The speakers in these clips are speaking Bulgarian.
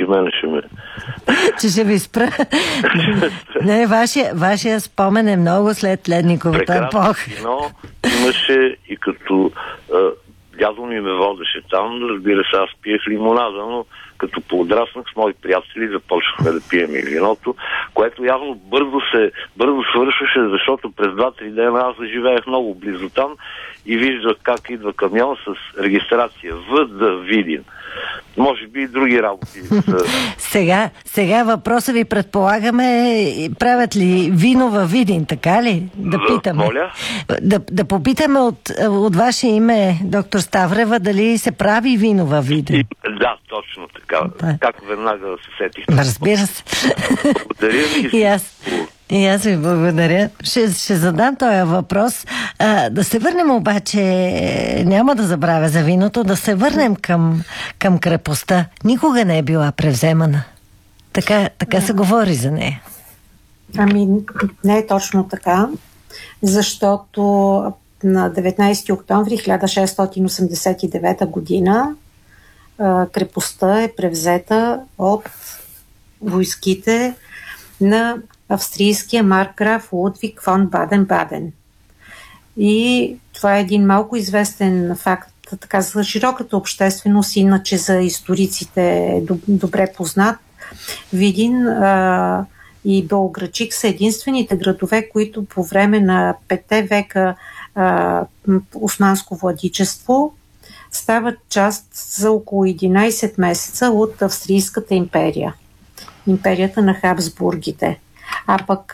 мен ще ме... Че ще ви спра. Не, вашия спомен е много след ледниковата епоха. Прекрасно, имаше и като дядо ми ме водеше там, разбира се, аз пиех лимонада, но като поотраснах с мои приятели започнахме да пием и виното, което явно бързо свършваше, защото през 2-3 дена аз живеех много близо там и виждах как идва камион с регистрация ВД Видин. Може би и други работи. Сега въпроса ви предполагаме, правят ли вино във Видин, така ли? Да питаме. Моля? Да попитаме от ваше име, доктор Ставрева, дали се прави вино във Видин. Да, точно така. Как веднага се сетих. Разбира се. Благодаря ви. И аз ви благодаря. Ще задам този въпрос. Да се върнем обаче, няма да забравя за виното, да се върнем към крепостта. Никога не е била превземана. Така се говори за нея. Ами, не е точно така, защото на 19 октомври 1689 година крепостта е превзета от войските на австрийския маркграф Лудвиг фон Баден-Баден. И това е един малко известен факт, така за широката общественост, иначе за историците е добре познат. Видин и Белоградчик са единствените градове, които по време на 5 века османско владичество стават част за около 11 месеца от Австрийската империя. Империята на Хабсбургите. А пък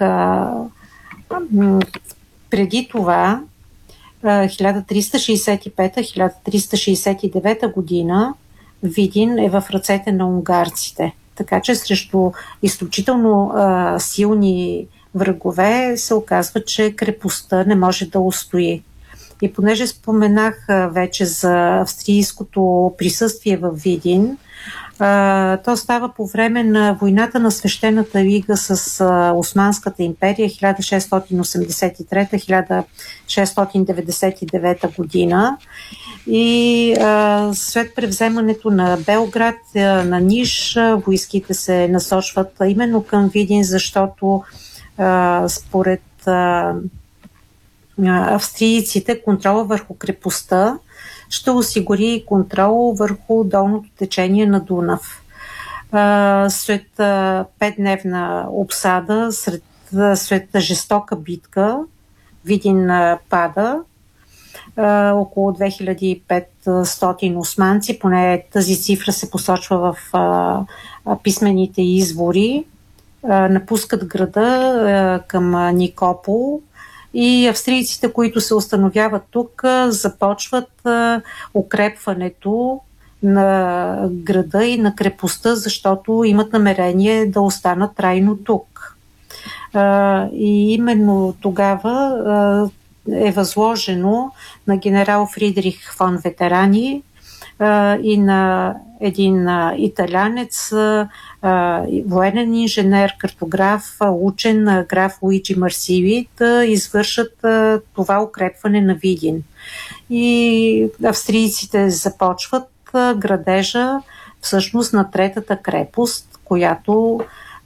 преди това 1365-1369 година Видин е в ръцете на унгарците. Така че срещу изключително силни врагове се оказва, че крепостта не може да устои. И понеже споменах вече за австрийското присъствие в Видин, то става по време на войната на свещената лига с Османската империя 1683-1699 година. И след превземането на Белград, на Ниш, войските се насочват именно към Видин, защото според австрийците контрола върху крепостта ще осигури контрол върху долното течение на Дунав. След 5-дневна обсада, след жестока битка, Видин пада. Около 2500 османци, поне тази цифра се посочва в писмените извори, напускат града към Никопол. И австрийците, които се установяват тук, започват укрепването на града и на крепостта, защото имат намерение да останат трайно тук. И именно тогава е възложено на генерал Фридрих фон Ветерани и на един италянец, военен инженер, картограф, учен граф Луиджи Марсили да извършат това укрепване на Видин. И австрийците започват градежа всъщност на третата крепост, която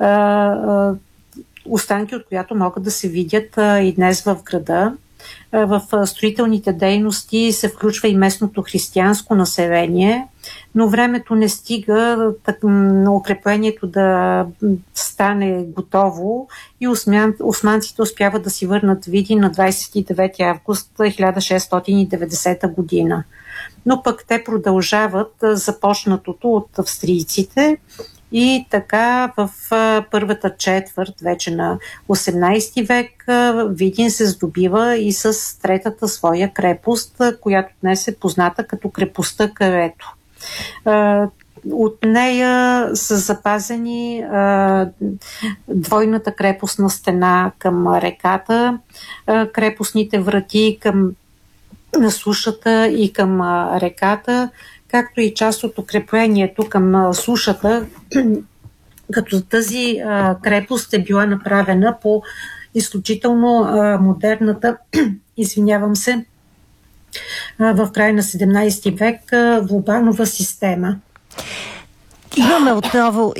останки от която могат да се видят и днес в града. В строителните дейности се включва и местното християнско население, но времето не стига на укреплението да стане готово и османците успяват да си върнат Видин на 29 август 1690 година. Но пък те продължават започнатото от австрийците. И така в първата четвърт вече на 18 век Видин се здобива и с третата своя крепост, която днес е позната като крепостта Карето. От нея са запазени двойната крепостна стена към реката, крепостните врати към сушата и към реката, както и част от укреплението към сушата, като тази крепост е била направена по изключително модерната, в края на 17 век Влобанова система. Имаме отново